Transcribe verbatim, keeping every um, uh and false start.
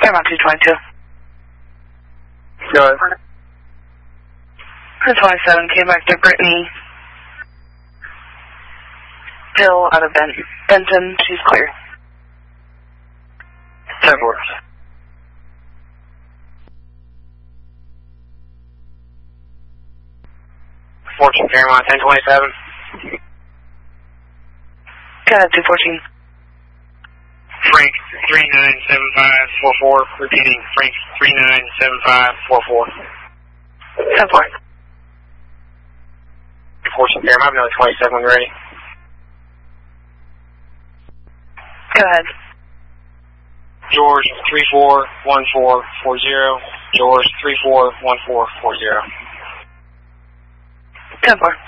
Paramount two twenty-two. Go ahead. two twenty-seven came back to Brittany Hill out of ben Benton. She's clear. ten four. Fortune Paramount ten twenty-seven. Go ahead, two fourteen. Frank three nine seven five four four. Repeating, Frank three nine seven five four four. ten four. Fortune Paramount, another twenty-seven when ready. Go ahead. George three four one four four zero. George three four one four four zero. ten four.